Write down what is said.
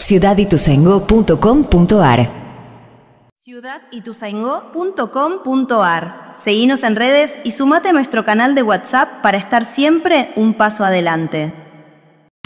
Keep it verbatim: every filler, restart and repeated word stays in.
ciudad ituzaingó punto com punto ar. ciudad ituzaingó punto com punto ar. Seguinos en redes y sumate a nuestro canal de WhatsApp para estar siempre un paso adelante.